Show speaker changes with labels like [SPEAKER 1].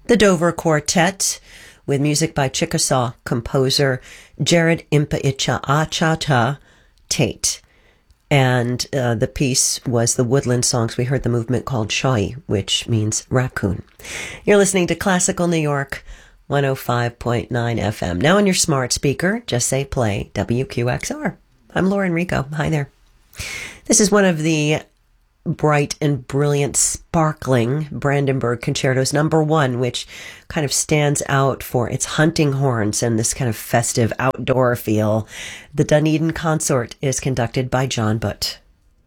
[SPEAKER 1] The Dover Quartet, with music by Chickasaw composer Jared Impa-Icha-Achata Tate. And the piece was the Woodland Songs. We heard the movement called Shawi, which means raccoon. You're listening to Classical New York, 105.9 FM. Now on your smart speaker, just say play WQXR. I'm Laura Enrico. Hi there. This is one of the bright and brilliant, sparkling Brandenburg concertos, number 1, which kind of stands out for its hunting horns and this kind of festive outdoor feel. The Dunedin Consort is conducted by John Butt.